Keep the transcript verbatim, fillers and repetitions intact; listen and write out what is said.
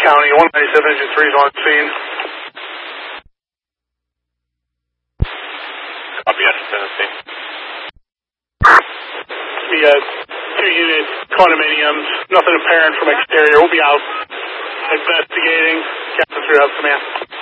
County, one ninety-seven engine three is on scene. Copy, yes, Tennessee. We got two unit condominiums, nothing apparent from exterior. We'll be out investigating. Captain three, have command.